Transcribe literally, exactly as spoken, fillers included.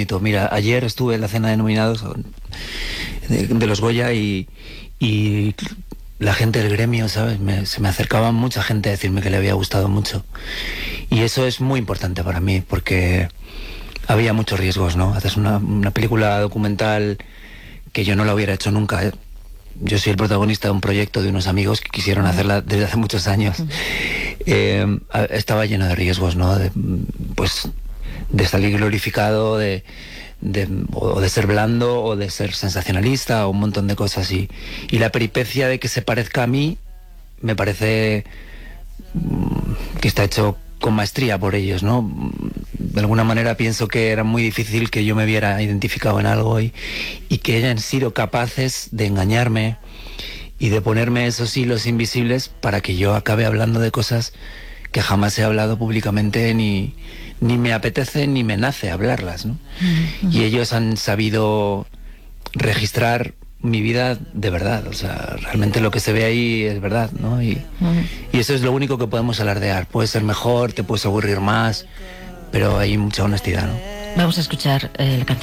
bonito. Mira, ayer estuve en la cena de nominados de, de los Goya y, y la gente del gremio, ¿sabes? Me, se me acercaba mucha gente a decirme que le había gustado mucho. Y eso es muy importante para mí, porque había muchos riesgos, ¿no? Haces una, una película documental que yo no la hubiera hecho nunca, ¿eh? Yo soy el protagonista de un proyecto de unos amigos que quisieron hacerla desde hace muchos años. Eh, estaba lleno de riesgos, ¿no? De, pues de salir glorificado, de, de, o de ser blando, o de ser sensacionalista, o un montón de cosas. Y, y la peripecia de que se parezca a mí me parece que está hecho con maestría por ellos, ¿no? De alguna manera pienso que era muy difícil que yo me viera identificado en algo y, y que hayan sido capaces de engañarme y de ponerme esos hilos invisibles para que yo acabe hablando de cosas que jamás he hablado públicamente, ni, ni me apetece ni me nace hablarlas, ¿no? Uh-huh. Y ellos han sabido registrar mi vida de verdad, o sea, realmente lo que se ve ahí es verdad, ¿no? Y, uh-huh. y eso es lo único que podemos alardear. Puede ser mejor, te puedes aburrir más, pero hay mucha honestidad, ¿no? Vamos a escuchar eh, la canción.